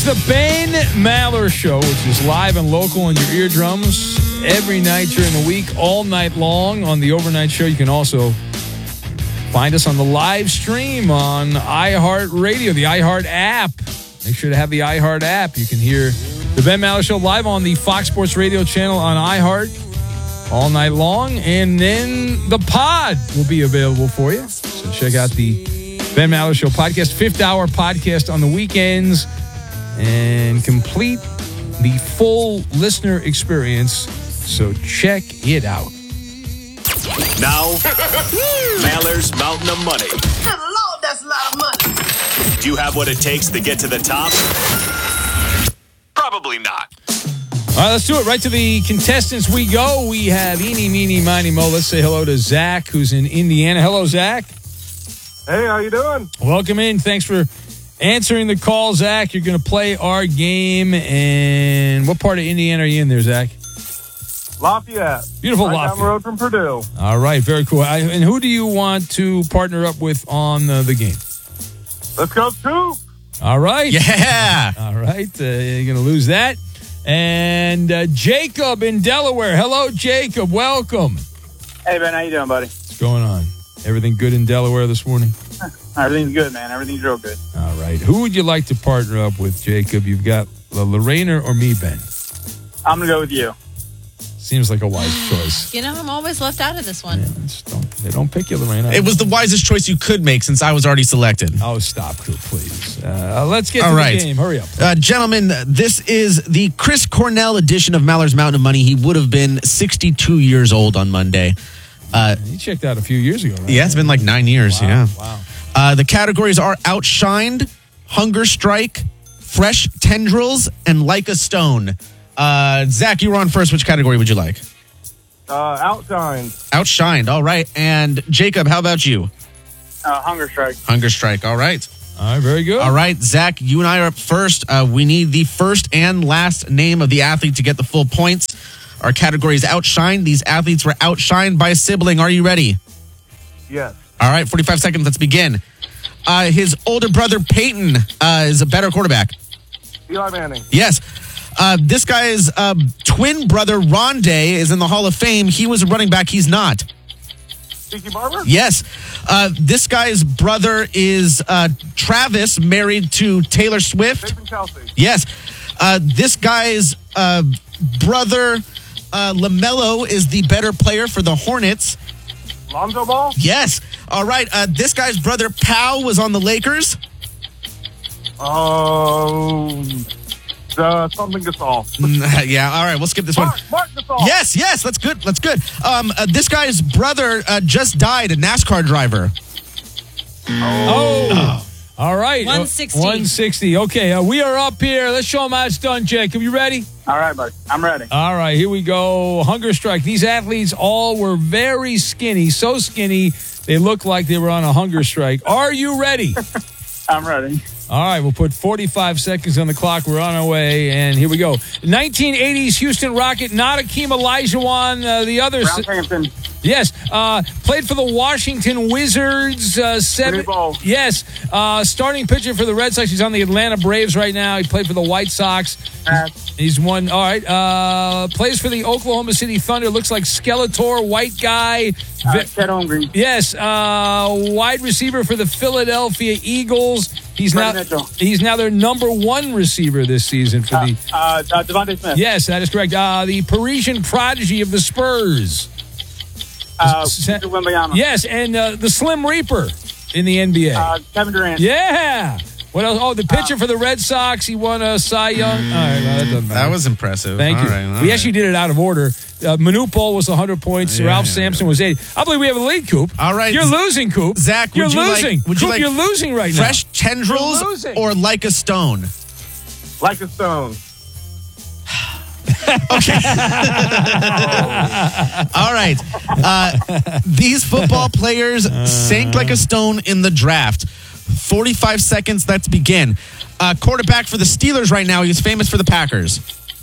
the Ben Maller Show, which is live and local in your eardrums every night during the week, all night long on the overnight show. You can also find us on the live stream on iHeartRadio, the iHeart app. Make sure to have the iHeart app. You can hear the Ben Maller Show live on the Fox Sports Radio channel on iHeart all night long. And then the pod will be available for you. So check out the Ben Maller Show podcast, 5th hour podcast on the weekends, and complete the full listener experience. So check it out. Now, Maller's Mountain of Money. Good Lord, that's a lot of money. Do you have what it takes to get to the top? Probably not. All right, let's do it. Right to the contestants we go. We have Eeny, Meeny, Miny, Mo. Let's say hello to Zach, who's in Indiana. Hello, Zach. Hey, how you doing? Welcome in. Thanks for answering the call, Zach. You're going to play our game. And what part of Indiana are you in there, Zach? Lafayette. Beautiful right Lafayette. down the road from Purdue. All right, very cool. And who do you want to partner up with on the game? Let's go, Coop. All right. Yeah. All right. You're going to lose that. And Jacob in Delaware. Hello, Jacob. Welcome. Hey, Ben, how you doing, buddy? What's going on? Everything good in Delaware this morning? Everything's good, man. Everything's real good. All right. Who would you like to partner up with, Jacob? You've got Lorena or me, Ben? I'm going to go with you. Seems like a wise choice. You know, I'm always left out of this one. Yeah, they don't pick you, Lorena. It was the wisest choice you could make since I was already selected. Oh, stop, Coop, please. Let's get to the game. Hurry up. Gentlemen, this is the Chris Cornell edition of Maller's Mountain of Money. He would have been 62 years old on Monday. He checked out a few years ago, right? Yeah, it's been like 9 years. Wow, Yeah. Wow. The categories are Outshined, Hunger Strike, Fresh Tendrils, and Like a Stone. Zach, you were on first. Which category would you like? Outshined. Outshined. All right. And Jacob, how about you? Hunger Strike. Hunger Strike. All right. All right, very good. All right, Zach, you and I are up first. We need the first and last name of the athlete to get the full points. Our category is Outshined. These athletes were outshined by a sibling. Are you ready? Yes. All right, 45 seconds. Let's begin. His older brother, Peyton, is a better quarterback. Eli Manning. Yes. This guy's twin brother, Rondé, is in the Hall of Fame. He was a running back. He's not. Tiki Barber? Yes. This guy's brother is Travis, married to Taylor Swift. Nathan Kelsey. Yes. This guy's brother, LaMelo, is the better player for the Hornets. Lonzo Ball? Yes. All right. This guy's brother, Powell, was on the Lakers. Something Gasol. Yeah. All right. We'll skip this one. Mark Gasol. Yes. That's good. That's good. This guy's brother just died, a NASCAR driver. Oh. All right. 160. 160. Okay, we are up here. Let's show them how it's done, Jacob. You ready? All right, buddy. I'm ready. All right, here we go. Hunger Strike. These athletes all were very skinny, so skinny they looked like they were on a hunger strike. Are you ready? I'm ready. All right, we'll put 45 seconds on the clock. We're on our way, and here we go. 1980s Houston Rocket, not Akeem Olajuwon. The other... Brown Hampton. Yes, played for the Washington Wizards. Yes, starting pitcher for the Red Sox. He's on the Atlanta Braves right now. He played for the White Sox. He's won. All right, plays for the Oklahoma City Thunder. Looks like Skeletor, white guy. Chet Holmgren. Yes, wide receiver for the Philadelphia Eagles. He's now their number one receiver this season for the Devontae Smith. Yes, that is correct. The Parisian prodigy of the Spurs. Wembanyama. Yes, and the Slim Reaper in the NBA. Kevin Durant. Yeah. What else? Oh, the pitcher for the Red Sox. He won a Cy Young. All right, that doesn't matter. That was impressive. Thank you. All We right. actually did it out of order. Manupol was 100 points. Ralph Sampson was 80. I believe we have a lead, Coop. All right. You're losing, Coop. Zach, you're would you losing. like, Coop, you're losing right now. Fresh Tendrils You're losing. or Like a Stone? Like a Stone. Okay. All right. These football players sank like a stone in the draft. 45 seconds. Let's begin. Quarterback for the Steelers right now. He's famous for the Packers.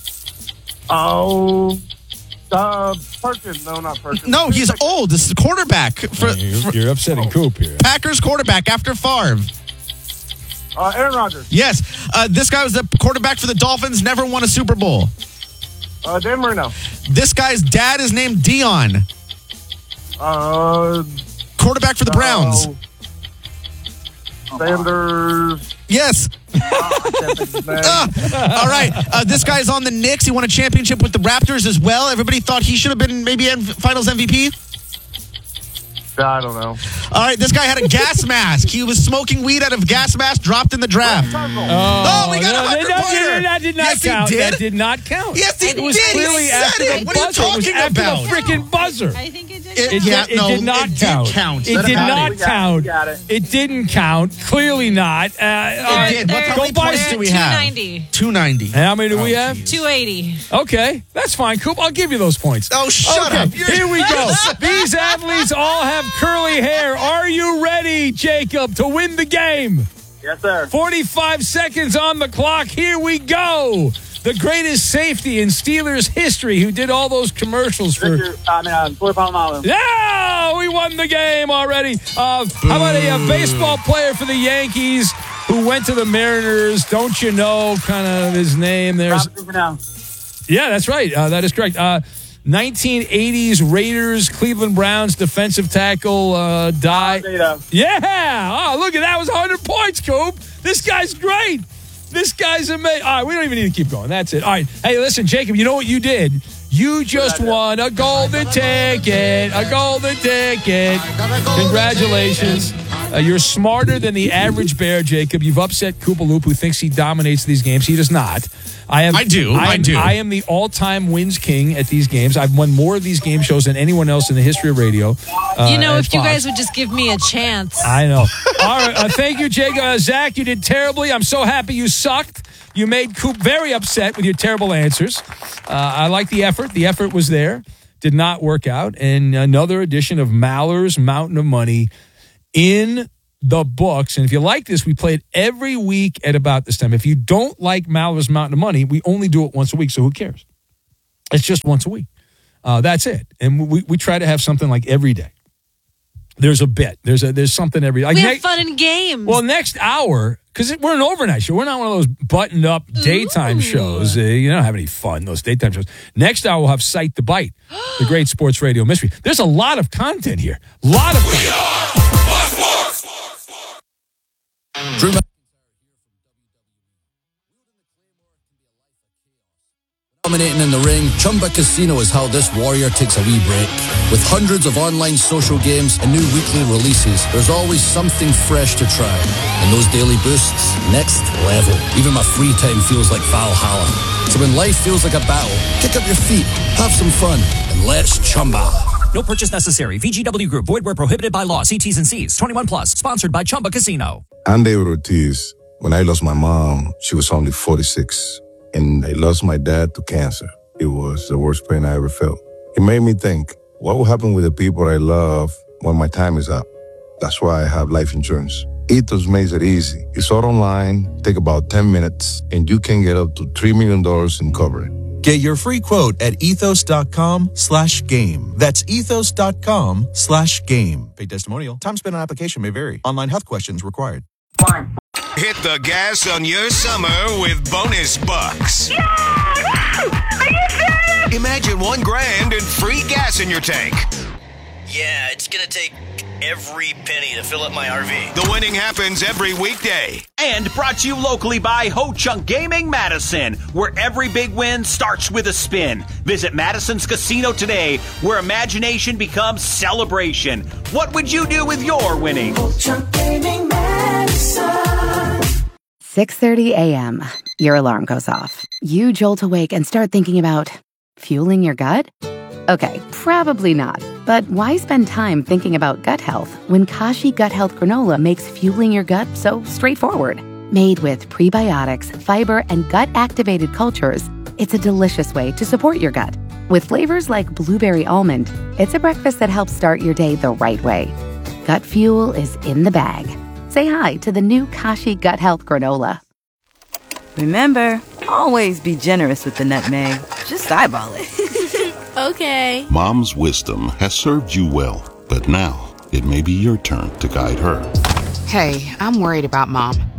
Perkins. No, not Perkins. No, he's old. This is quarterback. You're upsetting Coop here. Packers quarterback after Favre. Aaron Rodgers. Yes. This guy was the quarterback for the Dolphins, never won a Super Bowl. Dan Marino. This guy's dad is named Dion. Quarterback for the Browns. Sanders. Yes. All right. This guy's on the Knicks. He won a championship with the Raptors as well. Everybody thought he should have been maybe Finals MVP. I don't know. All right. This guy had a gas mask. He was smoking weed out of gas mask dropped in the draft. Oh, we got a 100-pointer. That did not count. That did not count. Yes, he it was did. Clearly He after said the it. What are you buzzer. It was talking after about? the freaking buzzer. I think it did. It did not count. It did not count. Got it. It didn't count. Clearly not. It did. How many points do we have? 290. 290. How many do we have? 280. Okay, that's fine, Coop. I'll give you those points. Oh, shut up. Here we go. These athletes all have curly hair. Are you ready, Jacob, to win the game? Yes, sir. 45 seconds on the clock. Here we go. The greatest safety in Steelers history who did all those commercials for... Floyd Polamalu. Yeah, we won the game already. How about a baseball player for the Yankees who went to the Mariners? Don't you know kind of his name? There's Yeah, that's right. That is correct. 1980s Raiders, Cleveland Browns defensive tackle died. Yeah. Oh, look at that. It was 100 points, Coop. This guy's great. This guy's amazing. All right, we don't even need to keep going. That's it. All right. Hey, listen, Jacob, you know what you did? You just won a golden ticket. A golden ticket. Congratulations. You're smarter than the average bear, Jacob. You've upset Koopaloop, who thinks he dominates these games. He does not. I do. I am the all-time wins king at these games. I've won more of these game shows than anyone else in the history of radio. If you guys would just give me a chance. I know. All right. Thank you, Jacob. Zach, you did terribly. I'm so happy you sucked. You made Coop very upset with your terrible answers. I like the effort. The effort was there. Did not work out. And another edition of Maller's Mountain of Money in the books. And if you like this, we play it every week at about this time. If you don't like Maller's Mountain of Money, we only do it once a week, so who cares? It's just once a week. That's it. And we try to have something like every day. There's a bit. There's something every day. We have fun and games. Well, next hour, because we're an overnight show. We're not one of those buttoned-up daytime shows. You don't have any fun, those daytime shows. Next hour, we'll have Sight the Bite, the great sports radio mystery. There's a lot of content here. A lot of content. Drew dominating in the ring, Chumba Casino is how this warrior takes a wee break. With hundreds of online social games and new weekly releases, there's always something fresh to try. And those daily boosts, next level. Even my free time feels like Valhalla. So when life feels like a battle, kick up your feet, have some fun, and let's Chumba. No purchase necessary. VGW Group. Void where prohibited by law. See T's and C's. 21 plus. Sponsored by Chumba Casino. I'm David Ortiz. When I lost my mom, she was only 46. And I lost my dad to cancer. It was the worst pain I ever felt. It made me think, what will happen with the people I love when my time is up? That's why I have life insurance. Ethos makes it easy. It's all online, take about 10 minutes, and you can get up to $3 million in coverage. Get your free quote at ethos.com/game. That's ethos.com/game. Paid testimonial. Time spent on application may vary. Online health questions required. Hit the gas on your summer with bonus bucks. Yeah! Are you serious? Imagine $1,000 and free gas in your tank. Yeah, it's gonna take every penny to fill up my RV. The winning happens every weekday. And brought to you locally by Ho Chunk Gaming Madison, where every big win starts with a spin. Visit Madison's Casino today, where imagination becomes celebration. What would you do with your winnings? Ho Chunk Gaming Madison. 6:30 a.m. Your alarm goes off. You jolt awake and start thinking about fueling your gut? Okay, probably not. But why spend time thinking about gut health when Kashi Gut Health Granola makes fueling your gut so straightforward? Made with prebiotics, fiber, and gut-activated cultures, it's a delicious way to support your gut. With flavors like blueberry almond, it's a breakfast that helps start your day the right way. Gut fuel is in the bag. Say hi to the new Kashi Gut Health Granola. Remember, always be generous with the nutmeg. Just eyeball it. Okay. Mom's wisdom has served you well, but now it may be your turn to guide her. Hey, I'm worried about Mom.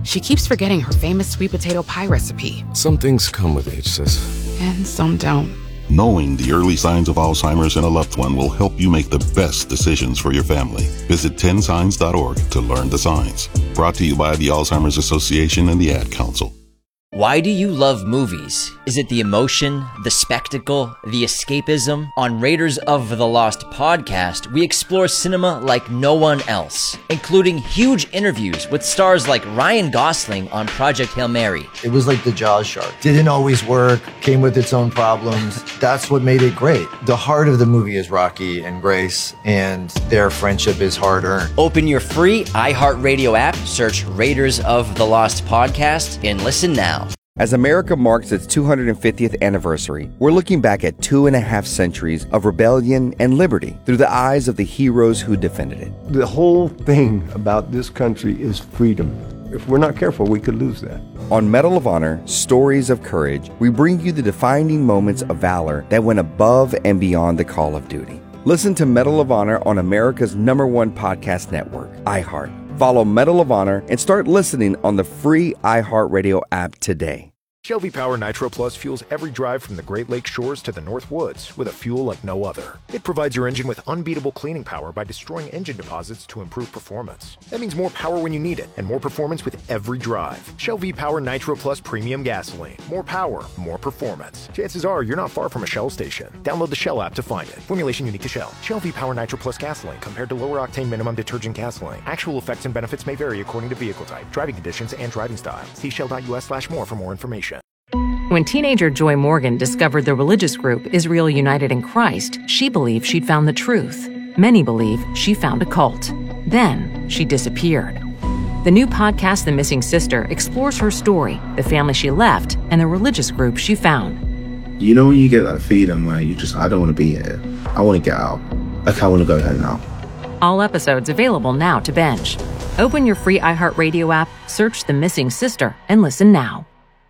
She keeps forgetting her famous sweet potato pie recipe. Some things come with age, sis. And some don't. Knowing the early signs of Alzheimer's in a loved one will help you make the best decisions for your family. Visit 10signs.org to learn the signs. Brought to you by the Alzheimer's Association and the Ad Council. Why do you love movies? Is it the emotion, the spectacle, the escapism? On Raiders of the Lost podcast, we explore cinema like no one else, including huge interviews with stars like Ryan Gosling on Project Hail Mary. It was like the Jaws shark. Didn't always work, came with its own problems. That's what made it great. The heart of the movie is Rocky and Grace, and their friendship is hard-earned. Open your free iHeartRadio app, search Raiders of the Lost podcast, and listen now. As America marks its 250th anniversary, we're looking back at 2.5 centuries of rebellion and liberty through the eyes of the heroes who defended it. The whole thing about this country is freedom. If we're not careful, we could lose that. On Medal of Honor, Stories of Courage, we bring you the defining moments of valor that went above and beyond the call of duty. Listen to Medal of Honor on America's #1 podcast network, iHeart. Follow Medal of Honor and start listening on the free iHeartRadio app today. Shell V-Power Nitro Plus fuels every drive from the Great Lakes shores to the North Woods with a fuel like no other. It provides your engine with unbeatable cleaning power by destroying engine deposits to improve performance. That means more power when you need it and more performance with every drive. Shell V-Power Nitro Plus Premium Gasoline. More power, more performance. Chances are you're not far from a Shell station. Download the Shell app to find it. Formulation unique to Shell. Shell V-Power Nitro Plus Gasoline compared to lower octane minimum detergent gasoline. Actual effects and benefits may vary according to vehicle type, driving conditions, and driving style. See shell.us/more for more information. When teenager Joy Morgan discovered the religious group Israel United in Christ, she believed she'd found the truth. Many believe she found a cult. Then she disappeared. The new podcast, The Missing Sister, explores her story, the family she left, and the religious group she found. You know when you get that feeling where I don't want to be here. I want to get out. Like I want to go home now. All episodes available now to binge. Open your free iHeartRadio app, search The Missing Sister, and listen now.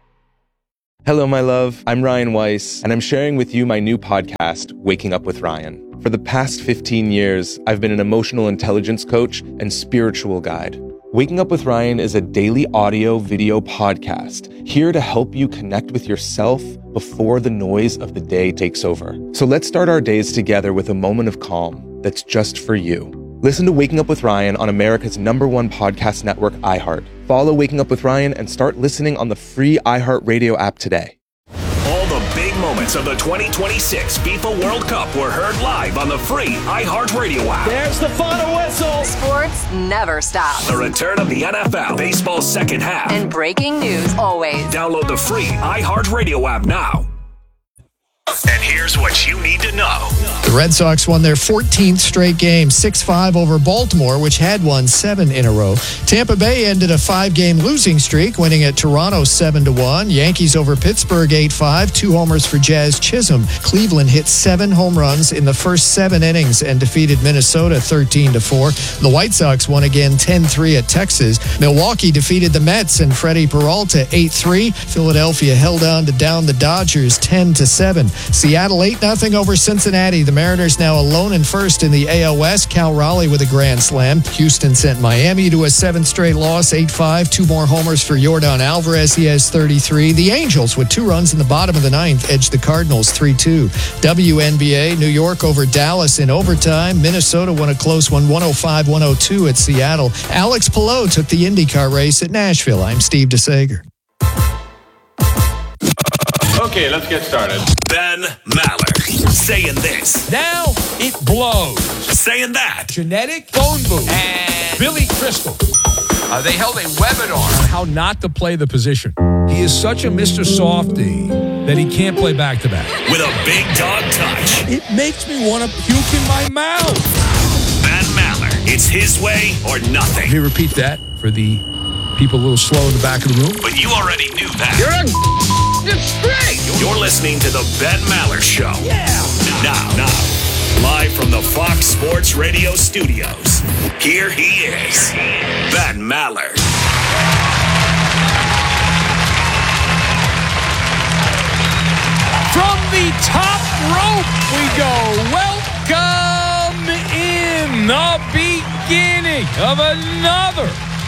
Hello, my love. I'm Ryan Weiss, and I'm sharing with you my new podcast, Waking Up with Ryan. For the past 15 years, I've been an emotional intelligence coach and spiritual guide. Waking Up with Ryan is a daily audio video podcast here to help you connect with yourself before the noise of the day takes over. So let's start our days together with a moment of calm that's just for you. Listen to Waking Up with Ryan on America's #1 podcast network, iHeart. Follow Waking Up with Ryan and start listening on the free iHeartRadio app today. All the big moments of the 2026 FIFA World Cup were heard live on the free iHeartRadio app. There's the final whistle. Sports never stop. The return of the NFL, baseball's second half. And breaking news always. Download the free iHeartRadio app now. And here's what you need to know. The Red Sox won their 14th straight game, 6-5 over Baltimore, which had won 7 in a row. Tampa Bay ended a 5-game losing streak, winning at Toronto 7-1. Yankees over Pittsburgh 8-5, 2 homers for Jazz Chisholm. Cleveland hit 7 home runs in the first 7 innings and defeated Minnesota 13-4. The White Sox won again 10-3 at Texas. Milwaukee defeated the Mets and Freddie Peralta 8-3. Philadelphia held on to down the Dodgers 10-7. Seattle 8-0 over Cincinnati. The Mariners now alone in first in the AL West. Cal Raleigh with a grand slam. Houston sent Miami to a 7th straight loss, 8-5. 2 more homers for Yordan Alvarez. He has 33. The Angels, with 2 runs in the bottom of the 9th, edged the Cardinals 3-2. WNBA, New York over Dallas in overtime. Minnesota won a close one, 105-102 at Seattle. Alex Palou took the IndyCar race at Nashville. I'm Steve DeSager. Okay, let's get started. Ben Maller saying this. Now it blows. Saying that. Genetic phone booth. And Billy Crystal. They held a webinar on how not to play the position. He is such a Mr. Softy that he can't play back-to-back. With a big dog touch. It makes me want to puke in my mouth. Ben Maller. It's his way or nothing. Let me repeat that for the people a little slow in the back of the room. But you already knew that. You're straight. You're listening to the Ben Maller Show. Yeah. Now, live from the Fox Sports Radio studios, here he is, Ben Maller. From the top rope we go. Welcome in the beginning of another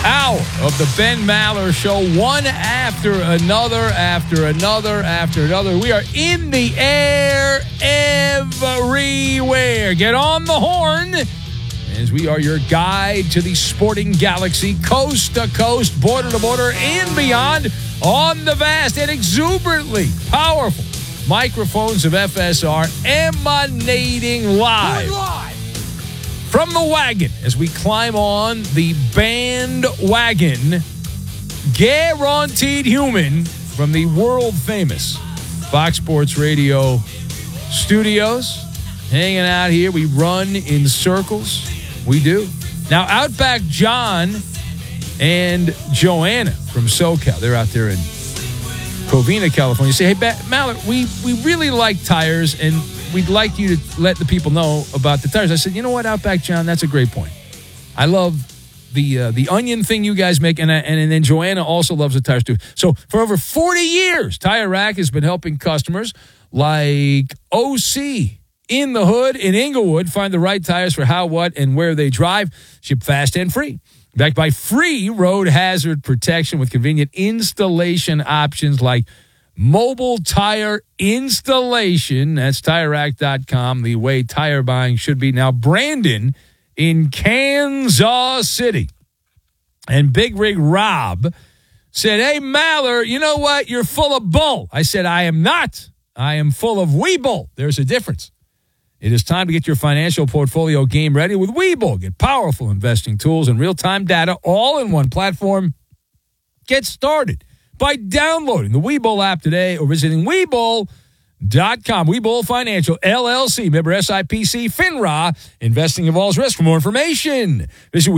hour of the Ben Maller Show, one after another. We are in the air everywhere. Get on the horn, as we are your guide to the sporting galaxy, coast to coast, border to border, and beyond, on the vast and exuberantly powerful microphones of FSR, emanating live from the wagon as we climb on the bandwagon. Guaranteed human from the world-famous Fox Sports Radio studios. Hanging out here. We run in circles. We do. Now, Outback John and Joanna from SoCal, they're out there in Covina, California, say, hey, Mallard, we really like tires, and we'd like you to let the people know about the tires. I said, you know what, Outback John, that's a great point. I love the onion thing you guys make, and then Joanna also loves the tires too. So for over 40 years, Tire Rack has been helping customers like OC in the Hood in Inglewood find the right tires for how, what, and where they drive. Ship fast and free. Backed by free road hazard protection with convenient installation options like mobile tire installation. That's TireRack.com, the way tire buying should be. Now, Brandon in Kansas City and Big Rig Rob said, hey, Maller, you know what? You're full of bull. I said, I am not. I am full of Webull. There's a difference. It is time to get your financial portfolio game ready with Webull. Get powerful investing tools and real-time data all in one platform. Get started by downloading the Webull app today or visiting Webull.com. Webull Financial, LLC, member SIPC, FINRA. Investing involves risk. For more information, visit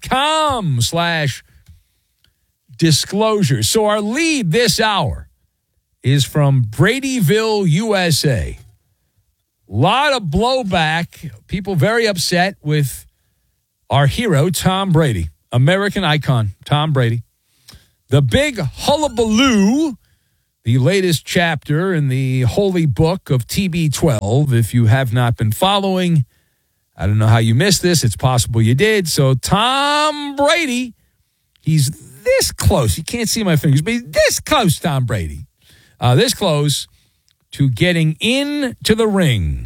Webull.com/disclosure. So our lead this hour is from Bradyville, USA. A lot of blowback. People very upset with our hero, Tom Brady. American icon, Tom Brady. The big hullabaloo, the latest chapter in the holy book of TB12. If you have not been following, I don't know how you missed this. It's possible you did. So Tom Brady, he's this close. You can't see my fingers, but he's this close, Tom Brady. This close to getting into the ring.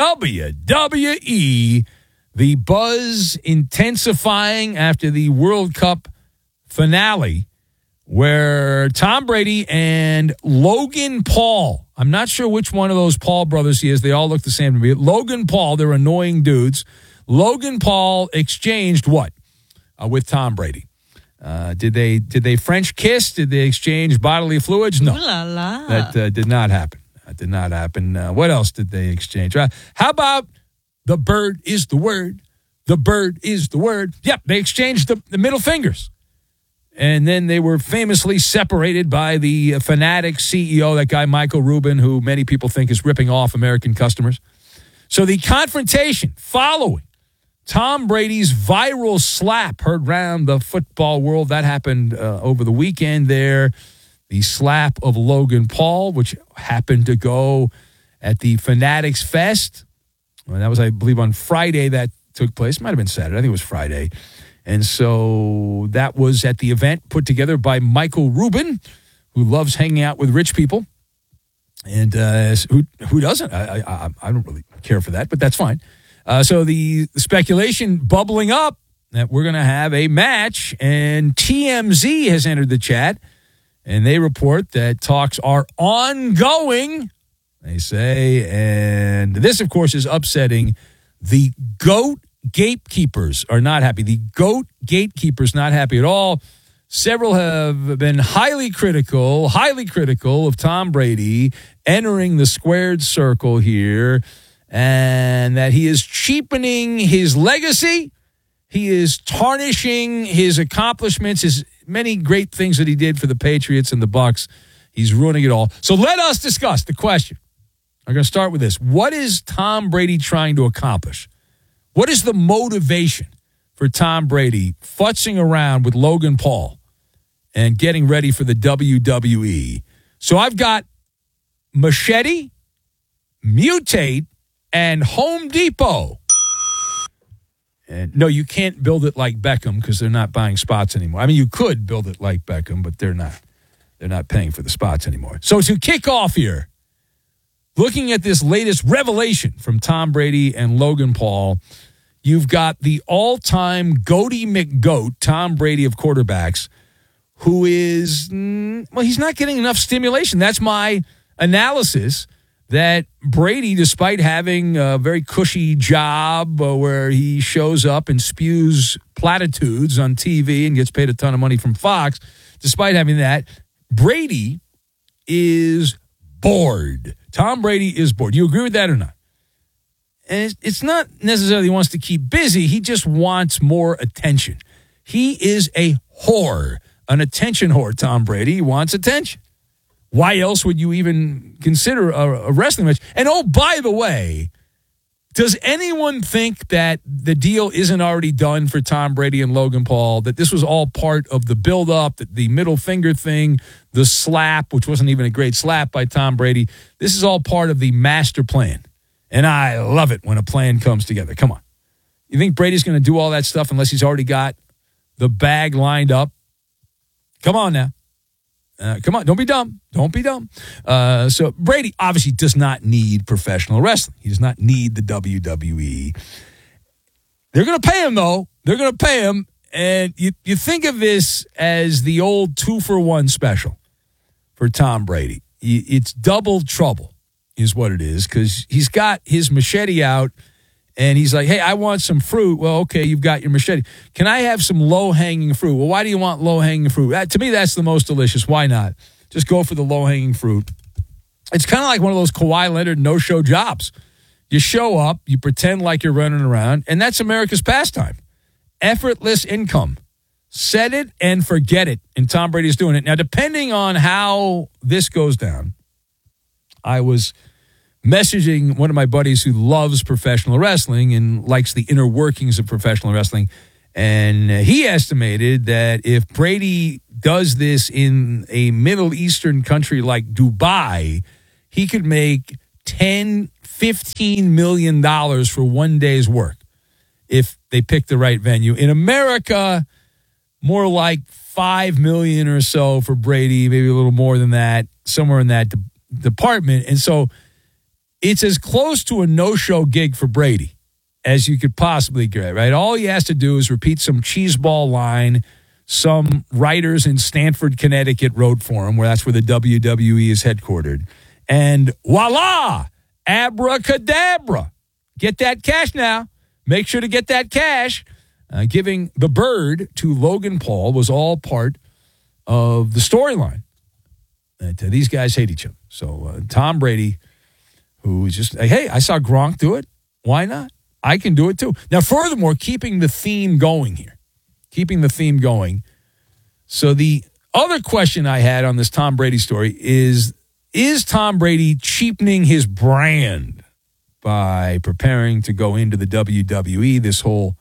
WWE, the buzz intensifying after the World Cup finale, where Tom Brady and Logan Paul, I'm not sure which one of those Paul brothers he is. They all look the same to me. Logan Paul, they're annoying dudes. Logan Paul exchanged what with Tom Brady? Did they French kiss? Did they exchange bodily fluids? No. Ooh la la. That did not happen. That did not happen. What else did they exchange? How about the bird is the word? The bird is the word. Yep, they exchanged the middle fingers. And then they were famously separated by the Fanatic CEO, that guy Michael Rubin, who many people think is ripping off American customers. So the confrontation following Tom Brady's viral slap heard around the football world. That happened over the weekend there. The slap of Logan Paul, which happened to go at the Fanatics Fest. Well, that was, I believe, on Friday that took place. It might have been Saturday. I think it was Friday. And so that was at the event put together by Michael Rubin, who loves hanging out with rich people. And who doesn't? I don't really care for that, but that's fine. So the speculation bubbling up that we're going to have a match, and TMZ has entered the chat, and they report that talks are ongoing, they say, and this, of course, is upsetting the GOAT gatekeepers are not happy. The GOAT gatekeepers not happy at all. Several have been highly critical of Tom Brady entering the squared circle here, and that he is cheapening his legacy. He is tarnishing his accomplishments, his many great things that he did for the Patriots and the Bucs. He's ruining it all. So let us discuss the question. I'm going to start with this. What is Tom Brady trying to accomplish? What is the motivation for Tom Brady futzing around with Logan Paul and getting ready for the WWE? So I've got Machete, Mutate, and Home Depot. And no, you can't build it like Beckham because they're not buying spots anymore. I mean, you could build it like Beckham, but they're not. They're not paying for the spots anymore. So to kick off here, looking at this latest revelation from Tom Brady and Logan Paul, you've got the all-time Goaty McGoat, Tom Brady of quarterbacks, who is, well, he's not getting enough stimulation. That's my analysis, that Brady, despite having a very cushy job where he shows up and spews platitudes on TV and gets paid a ton of money from Fox, despite having that, Brady is bored. Tom Brady is bored. Do you agree with that or not? And it's not necessarily he wants to keep busy. He just wants more attention. He is a whore, an attention whore, Tom Brady. He wants attention. Why else would you even consider a wrestling match? And oh, by the way, does anyone think that the deal isn't already done for Tom Brady and Logan Paul, that this was all part of the build-up, that the middle finger thing, the slap, which wasn't even a great slap by Tom Brady, this is all part of the master plan? And I love it when a plan comes together. Come on. You think Brady's going to do all that stuff unless he's already got the bag lined up? Come on now. Come on. Don't be dumb. Don't be dumb. So Brady obviously does not need professional wrestling. He does not need the WWE. They're going to pay him, though. They're going to pay him. And you think of this as the old 2-for-1 special for Tom Brady. It's double trouble is what it is, because he's got his machete out and he's like, hey, I want some fruit. Well, okay, you've got your machete. Can I have some low-hanging fruit? Well, why do you want low-hanging fruit? To me, that's the most delicious. Why not? Just go for the low-hanging fruit. It's kind of like one of those Kawhi Leonard no-show jobs. You show up, you pretend like you're running around, and that's America's pastime. Effortless income. Set it and forget it, and Tom Brady's doing it. Now, depending on how this goes down, I was messaging one of my buddies who loves professional wrestling and likes the inner workings of professional wrestling, and he estimated that if Brady does this in a Middle Eastern country like Dubai, he could make $10-15 million for one day's work if they pick the right venue. In America, more like $5 million or so for Brady, maybe a little more than that, somewhere in that department. And so it's as close to a no-show gig for Brady as you could possibly get, right? All he has to do is repeat some cheeseball line some writers in Stamford, Connecticut wrote for him, where that's where the WWE is headquartered. And voila, abracadabra. Get that cash now. Make sure to get that cash. Giving the bird to Logan Paul was all part of the storyline. These guys hate each other. So Tom Brady, who is just, hey, I saw Gronk do it. Why not? I can do it too. Now, furthermore, keeping the theme going here. Keeping the theme going. So the other question I had on this Tom Brady story is Tom Brady cheapening his brand by preparing to go into the WWE? This whole,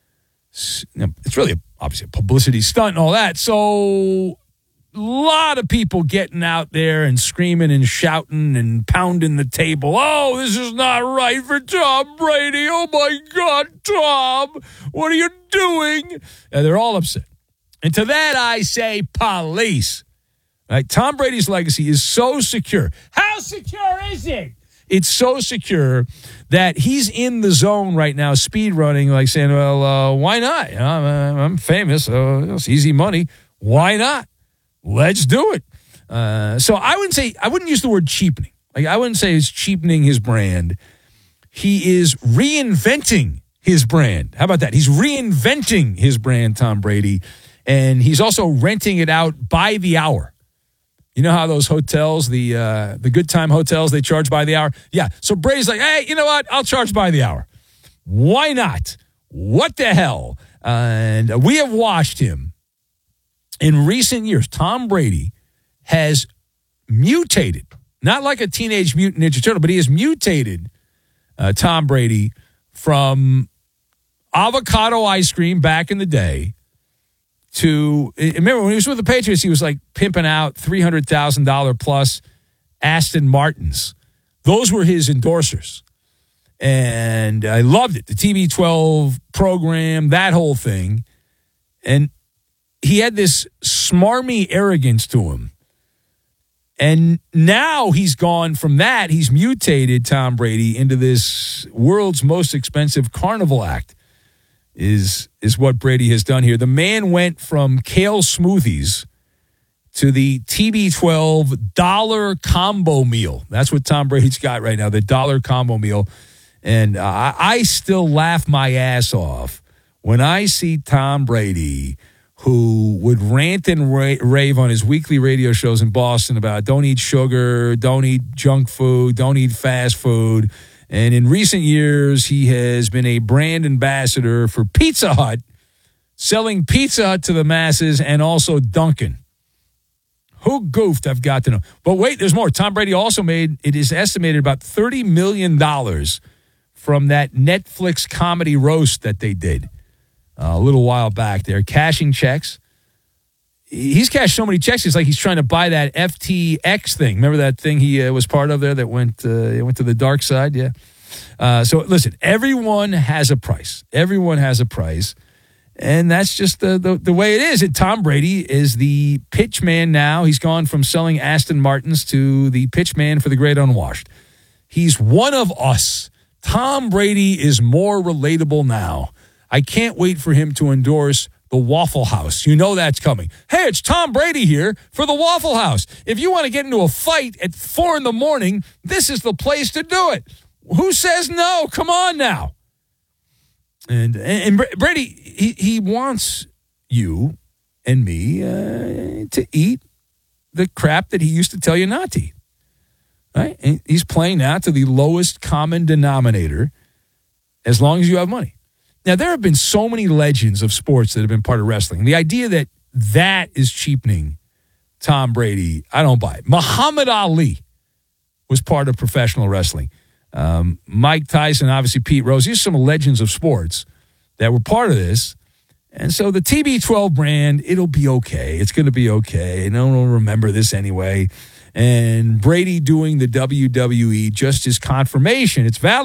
it's really obviously a publicity stunt and all that. So a lot of people getting out there and screaming and shouting and pounding the table. Oh, this is not right for Tom Brady. Oh, my God, Tom, what are you doing? And they're all upset. And to that I say police. Right? Tom Brady's legacy is so secure. How secure is it? It's so secure that he's in the zone right now, speed running, like saying, well, why not? I'm famous. It's easy money. Why not? Let's do it. So I wouldn't use the word cheapening. Like, I wouldn't say he's cheapening his brand. He is reinventing his brand. How about that? He's reinventing his brand, Tom Brady. And he's also renting it out by the hour. You know how those hotels, the good time hotels, they charge by the hour? Yeah. So Brady's like, hey, you know what? I'll charge by the hour. Why not? What the hell? And we have watched him. In recent years, Tom Brady has mutated, not like a teenage mutant Ninja Turtle, but he has mutated Tom Brady from avocado ice cream back in the day to, remember when he was with the Patriots, he was like pimping out $300,000 plus Aston Martins. Those were his endorsers. And I loved it. The TB12 program, that whole thing. And he had this smarmy arrogance to him. And now he's gone from that. He's mutated Tom Brady into this world's most expensive carnival act is what Brady has done here. The man went from kale smoothies to the TB12 dollar combo meal. That's what Tom Brady's got right now, the dollar combo meal. And I still laugh my ass off when I see Tom Brady, who would rant and rave on his weekly radio shows in Boston about don't eat sugar, don't eat junk food, don't eat fast food. And in recent years, he has been a brand ambassador for Pizza Hut, selling Pizza Hut to the masses and also Dunkin'. Who goofed, I've got to know. But wait, there's more. Tom Brady also made, it is estimated, about $30 million from that Netflix comedy roast that they did a little while back there, cashing checks. He's cashed so many checks, it's like he's trying to buy that FTX thing. Remember that thing he was part of there that went to the dark side? Yeah. So listen, everyone has a price. Everyone has a price. And that's just the way it is. And Tom Brady is the pitch man now. He's gone from selling Aston Martins to the pitch man for the great unwashed. He's one of us. Tom Brady is more relatable now. I can't wait for him to endorse the Waffle House. You know that's coming. Hey, it's Tom Brady here for the Waffle House. If you want to get into a fight at 4 a.m, this is the place to do it. Who says no? Come on now. And Brady, he wants you and me to eat the crap that he used to tell you not to eat. Right? And he's playing now to the lowest common denominator as long as you have money. Now, there have been so many legends of sports that have been part of wrestling. The idea that is cheapening Tom Brady, I don't buy it. Muhammad Ali was part of professional wrestling. Mike Tyson, obviously Pete Rose. These are some legends of sports that were part of this. And so the TB12 brand, it'll be okay. It's going to be okay. No one will remember this anyway. And Brady doing the WWE just is confirmation. It's valid.